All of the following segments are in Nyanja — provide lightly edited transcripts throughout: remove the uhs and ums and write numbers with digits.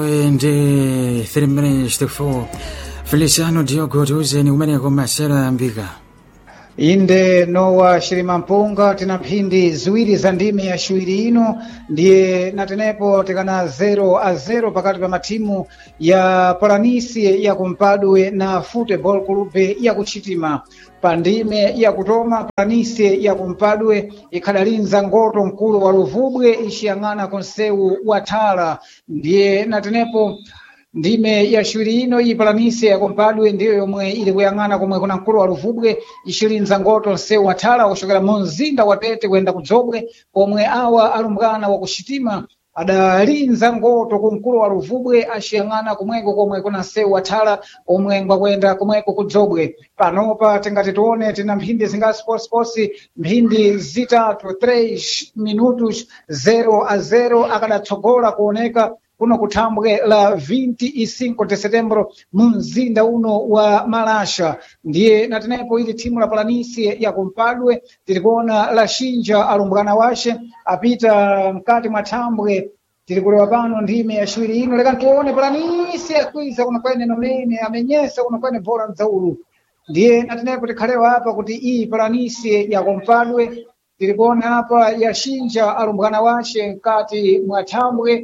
Ndi 3 minutes to 4. Feliciano Diogo tiuzeni kumene komasera yambika. Inde Nowa Shirimampunga tina mphindi ziwiri za ndime ya shuiri ino ndiye natenepo tikana 0-0 pakati pa matimu ya Paranisi ya Kumpadwe na Football Club ya Kuchitima. Pa ndime ya kutoma Paranisi ya Kumpadwe ikhadalinza ngoto mkulu wa Ruvubwe ishiyang'ana konsewu wa Thala. Ndiye natenepo ndime ya shuiri ino iyi Paranisi ya Kumpadwe ndiyo yomwe ili kuyang'ana komwe kuna mkulu wa Ruvubwe ishilinza ngoto nsewu wa Thala kuchokera mu mzinda wa Tete kuyenda ku Dzobwe komwe awa alumbwana wa Kuchitima adalinza ngoto ku mkulu wa Ruvubwe ashiyang'ana kumweko komwe kuna nsewu wa Thala omwe ngwakwenda kumweko ku Dzobwe. Panopa tingati tione tina mphindi zinga sports mphindi zitatu 3 minutos 0-0 akadatsogola kuoneka kuno kuthambwe la 25 de setembro mu mzinda uno wa Malasha. Ndiye natenepo ili timu la Paranisi ya Kumpadwe tilikuona la shinja alumbwana washe apita mkati mwa thambwe tilikulewa pano ndime ya shuiri ino leka tuone Paranisi yakwiza kuna kwene nomene amenyesa kuna kwene bora mzaulu. Ndiye natenepo tikhalewa hapa kuti iyi Paranisi ya Kumpadwe tilikuona hapa ya shinja alumbwana washe mkati mwa thambwe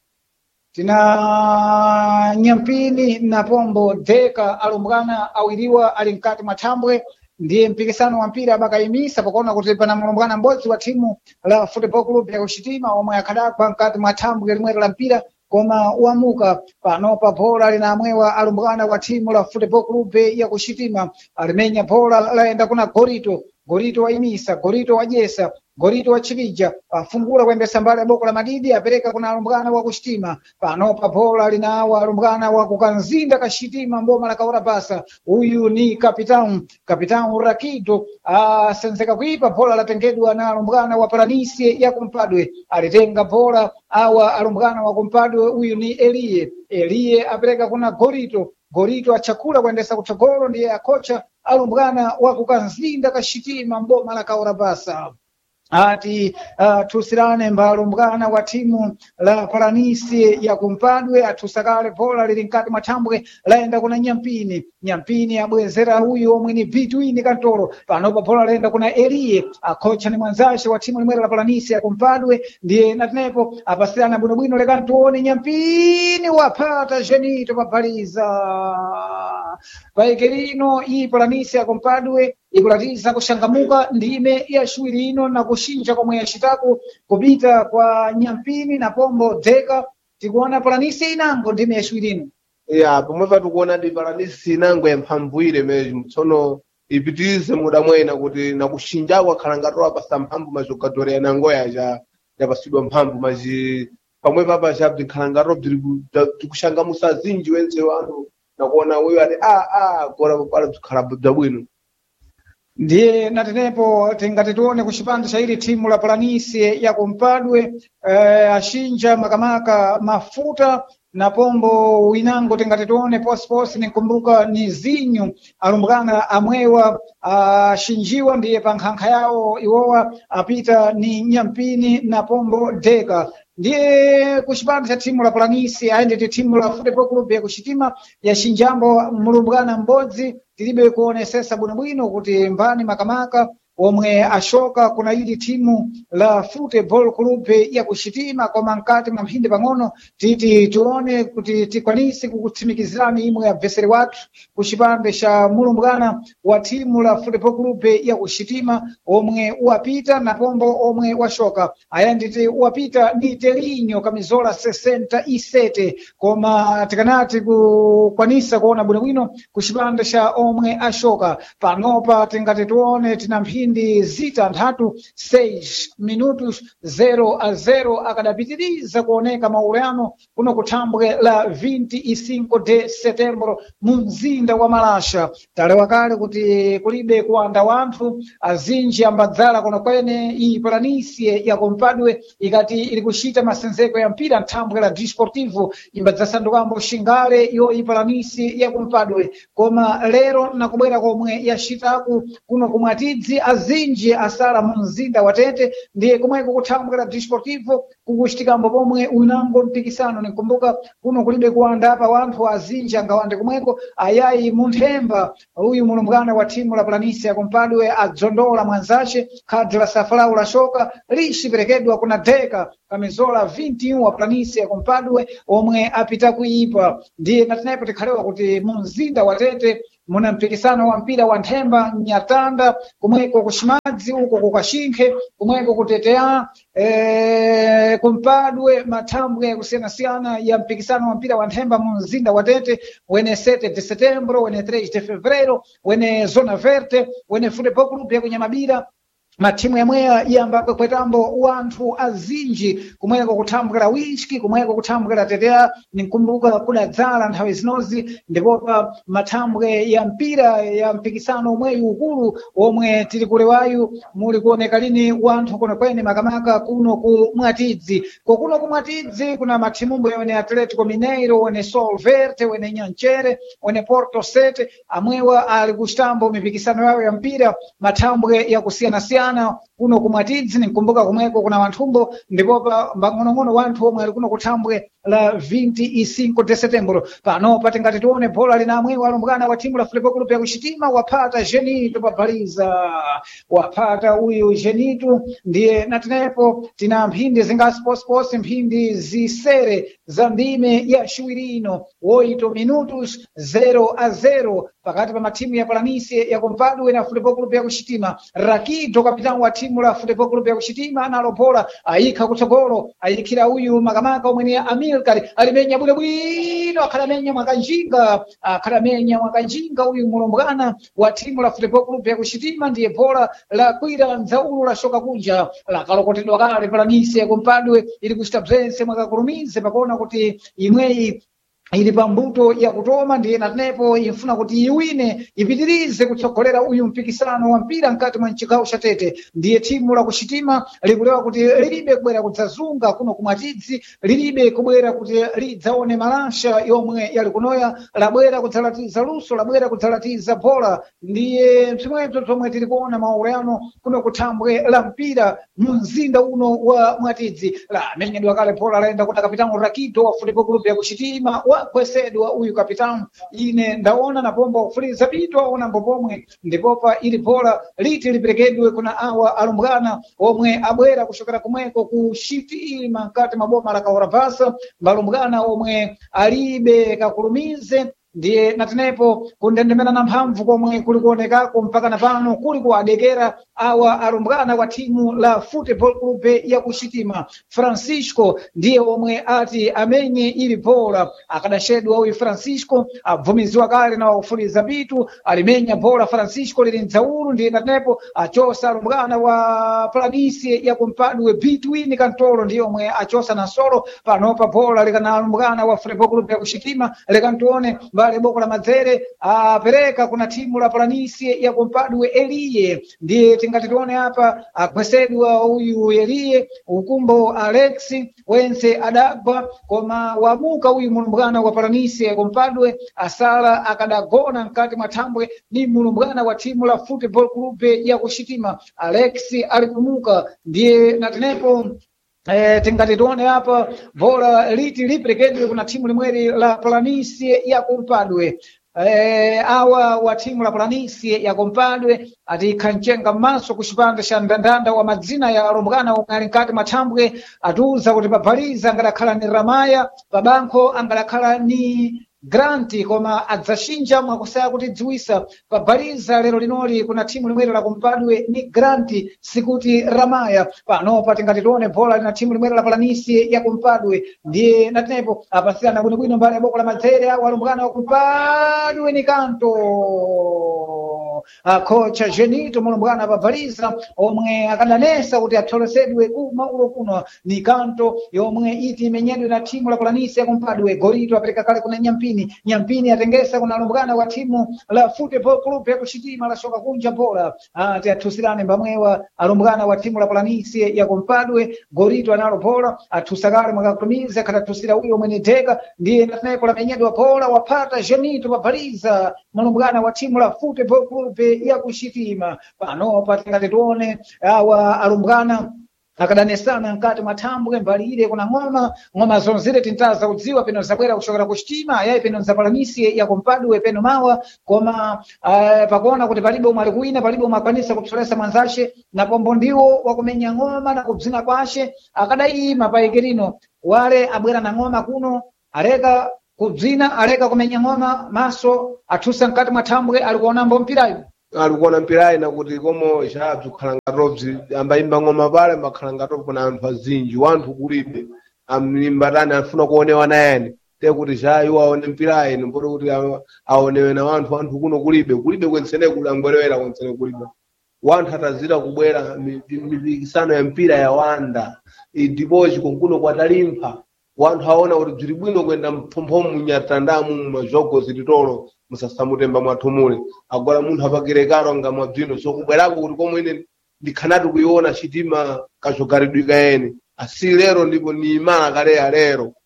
tina Nyampini na Pombo Deka alumbwana awiriwa ali mkati mwa thambwe. Ndiye mpikisano wa mpira bakayimisa pakuona kuti pana mulumbwana m'bodzi wa timu la Football Club ya Kuchitima omwe akhadakwa mkati mwa thambwe limwero la mpira koma wamuka panopa bhola linamwewa alumbwana wa timu la Football Club ya Kuchitima alimenya bhola laenda kuna Gorito waimisa, Gorito wajesa, Gorito wachikija, afungula kwembesa mbali ya boko la madidi, apereka kuna alumbwana wa Kuchitima. Panopa bhola linawa alumbwana wa kukanzinda Kashitima mboma la kaura pasa. Uyu ni Kapitão Rakido, senzeka kuipa bhola latengedwa na alumbwana wa Paranisi ya Kumpadwe. Alitenga bhola awa alumbwana wa Kumpadwe, uyu ni Elie apereka kuna Gorito achakula kuendesa kutsogolo ndiye akocha alumbwana wa kukanzinda Kashitima mboma la kaura pasa. Ati tusirane mbalumbwana wa timu la Paranisi ya Kumpadwe atusakale bhola lili mkati mwa thambwe laenda kuna Nyampini abwezera huyu omwe ni Between Kantoro. Panopa bhola laenda kuna Elie akocha ni mwanzashe wa timu limwera la Paranisi ya Kumpadwe ndiye natenepo apasirana bwinobwino leka tuone Nyampini wapata Jenito papaliza paikirino iyi Paranisi ya Kumpadwe ikulatiza kushangamuka ndime ya shuiri ino na kushinja komwe yachitaku kupita kwa Nyampini na Pombo Deka. Tikuona Paranisi inango ndime ya shuiri ino pomwe patikuona ndi Paranisi inango yamphamvuire mesmo tsono ipitirize muda mwena kuti nakushinjako akhala ngatowa apasa mphamvu majogadori yanango yaja yapasidwa mphamvu maji pamwe papa chabdi khala ngato tikushangamusa zinji wense wanu nakuona uyu ati kora pala tikhala bwino. Ndiye natenepo tingati tuone kuchipande cha ili timu la Paranisi ya Kumpadwe ashinja makamaka mafuta na Pombo winango tingati tuone posi nikumbuka ni Zinyu alumbwana amwewa ashinjiwa ndiye pankhankha yawo iwowa apita ni Nyampini na Pombo Deka. Ndiye kuchipande cha timu la Paranisi aende timu la Football Club ya Kuchitima ya shinjambo mulumbwana m'bodzi tilibe kuonesesa bwinobwino kuti mbani makamaka omwe ashoka kuna ili timu la Football Club ya Kuchitima koma mkati mwa mphindi pang'ono titi tuone kuti tikwanisi kukutsimikizirani imwe ya veseri watu kuchipande cha mulumbwana wa timu la Football Club ya Kuchitima omwe wapita na Pombo omwe washoka ayanditi wapita ni Telinho kamizola 67 koma tikanati kukwanisa kuona bwinobwino kuchipande cha omwe ashoka. Panopa tingati tuone tina mphindi zita nthatu 6 minutos 0-0 akadapitiriza kuoneka mauleano kuno kuthambwe la 25 de setembro mu mzinda wa Malasha. Talewa kale kuti kulibe kuanda wanthu azinji ambadzala kuno kwene iyi Paranisi ya Kumpadwe ikati ili kuchita masenzeko ya mpira nthambwe la Desportivo imbadzasandukambo shingale iyo iyi Paranisi ya Kumpadwe koma lero nakubwera komwe yachitaku kuno kumwatidzi azinji asala mu mzinda wa Tete ndiye kumweko kuthambwera Desportivo kukuchitika pomwe unango mpikisano. Nikumbuka kuno kulibe kuwanda apa wanthu azinji angawande kumweko ayayi Munthemba uyu mulumbwana wa timu la Planície ya Kumpadwe adzondola mwanzace khadzi la safalau la shoka lixiperekedwa kuna dheka kamizola 21 wa Planície ya Kumpadwe omwe apita kuipa. Ndiye natenepo tikhalewa kuti mu mzinda wa Tete muna mpikisano wa mpira wa Nthemba Nyatanda kumweko kuximadzi uko kukaxinkhe kumweko kutetea Kumpadwe mathambwe kusiyana-siyana ya mpikisano wa mpira wa Nthemba mu mzinda wa Tete wene 7 de setembro wene 3 de fevereiro wene zona verde wene futebol clube ya kunyamabira mathimu yamweya iyambakwe kwetambo wanthu azinji kumweko kuthambwera winski kumweko kuthambwera tetea. Ninkumbuka kudadzala nthawi zinozi ndipopa mathambwe ya mpira ya mpikisano omweyu ukulu omwe tili kulewayu muli kuoneka lini wanthu kwenekwene makamaka kuno ku Mwatidzi. Kuno ku Mwatidzi kuna mathimumbo wene Atletico Mineiro wene Sol Verde wene Nyanchere wene Porto 7 amwewa ali kuchitambo mipikisano yawo ya mpira mathambwe ya kusiyana-siyana kuno kumwatidzi. Nikumbuka kumweko kuna wanthumbo ndipopa mbang'onong'ono wanthu omwe ali kuno kuthambwe la 25 de setembro pano pati ngati tione bhola lina amwewa alumbwana wa timu la futebol clube ya kuchitima waphata Genito pabhaliza waphata uyu Genito. Ndiye natenepo tina mphindi zinga sports mphindi zisere za ndime ya xiwirino 8 minutos 0-0 pakati pa matimu ya Planície ya Kumpadwe na futebol clube ya kuchitima. Rakido kapitani wa timu la futebol clube ya kuchitima analo bhola ayikha kutsogolo ayikhira uyu makamaka omwe Amilcar alimenya bwinobwino akhalamenya mwakanjinga uyu mulumbwana wa timu la futebol clube ya kuchitima. Ndiye bhola la kwira nzaulu la shoka kunja lakalokotedwa kale Planície ya Kumpadwe ili kuchita bzense mwakakurumize pakuona kuti imweyi ili pambuto ya kutoma. Ndiye natenepo infuna kuti iwine ipitirize kutsogolera uyu mpikisano wa mpira mkati mwa mchigawo cha Tete. Ndiye timu la kuchitima likulewa kuti lilibe kubwera kudzazunga kuno kumwatidzi, lilibe kubwera kuti lidzaone malasha yomwe yali kunoya, labwera kudzalatiza luso, labwera kudzalatiza bhola. Ndiye msimwezo zomwe tili kuona maulano kuno kuthambwe la mpira mu mzinda uno wa Mwatidzi. Menyedwa kale bhola laenda kuti kapitani Rakido wa futebol clube ya kuchitima kwesedwa uyu kapitani ine ndaona na pomba ufuliza pito aona mbopomwe ndipopa ili bhola liti liperekedwe kuna awa alumbwana omwe abwera kushokera kumweko kushitima mkati maboma la Kaurabasa balumbwana omwe alibe kakulumize. Ndiye natenepo kundendemera na mphamvu komwe kuli kuonekako mpaka na pano kuli kuadekera awa alumbwana wa timu la futebol clube ya kuchitima. Francisco ndiye omwe ati amenye ili bhola akadashedwa uyu Francisco abvumiziwa kale na wakufuliza pitu alimenya bhola Francisco lili nzaulu. Ndiye natenepo achosa alumbwana wa Planície ya Kumpadwe between Kantolo ndiye omwe achosa na solo panopa bhola likana alumbwana wa futebol clube ya kuchitima lekantuone bale boko la madzere apereka kuna timu la Planície ya Kumpadwe Elie. Ndiye tingati tuone hapa akwesedwa uyu Elie ukumbo Alexi wense adagwa koma wamuka uyu mulumbwana wa Planície ya Kumpadwe asala akadagona mkati mwatambwe ni mulumbwana wa timu la futebol clube ya kuchitima Alexi alikumuka. Ndiye natenepo tingati tuone hapa bhola liti liperekedwe kuna timu limweri la Planície ya Kumpadwe. Awa wa timu la Planície ya Kumpadwe ati kanchenga maso kuchipanda cha ndandanda wa madzina ya alumbwana omwe ali mkati mathambwe atuza kuti pabhaliza angadakhala ni Ramaya pabanko angadakhala ni Granti koma adzashinja mwakusaya kuti dziwisa pabhaliza lero linoli kuna timu limweri la Kumpadwe ni Granti sikuti Ramaya. Panopa tingati tuone bhola lina timu limweri la Planície ya Kumpadwe. Ndiye natenepo apasirana bwinobwino mbali ya boko la madzere awa alumbwana wa Kumpadwe ni kanto kocha Genito mulumbwana pabhaliza omwe akadanesa kuti atholesedwe kumaulo kuno ni kanto yomwe iti imenyedwe na timu la Planície ya Kumpadwe. Golito apereka kale kuna Nyampira Nyampini atengesa kuna alumbwana wa timu la Football Club ya Kushitima la soka kunja bola atusirane mbamwewa alumbwana wa timu la Planície ya Compadue Gorito analo bola atusagale mwakakumiza katatusira uyo mwene teka ndiye natepo la menyedwa bola wapata Janito wapaliza alumbwana wa timu la Football Club ya Kushitima pano patingati tuone awa alumbwana akadanesana nkati matambwe mbali ile kuna ng'oma zonzire tintaza kudziwa peno zabwera kuchokera Kushitima yaye peno za Planície ya Compadue peno mawa koma pakuona kuti palibe umwe ali kuwina palibe umwe akwanisa kupsolesa mwanzace na pombo ndiwo wakumenya ng'oma na kubzina kwace akadayima paikirino wale abwera na ng'oma kuno aleka kubzina aleka kumenya ng'oma maso athusa nkati matambwe alikuonambo mpirayo alikuona mpirayi nakuti komo chabzi kukhalangatozi ambayimba ng'oma pale mbakhalangatozi kuna anthu azinji wanthu kulibe amimbatani afuna kuonewa nayani tekuti chayo aone mpirayi mboti kuti aonewe na wanthu kuno kulibe kwensene kulangwerewera kwensene kulibe wanthu atazira kubwera mipikisano ya mpira ya wanda idipochi kunkuno kwatalimpha wanthu aona kuti bziri bwino kwenda mphomphomu nyatandamu majogo zilitolo musasamutemba mwathumule agora munthu apakirekaro ngamwa bzino so kubwerako kuti komwe ine ndikhanati kuiona chitima kazogaridwika ene asi lero ndipo ni imala kale ya lero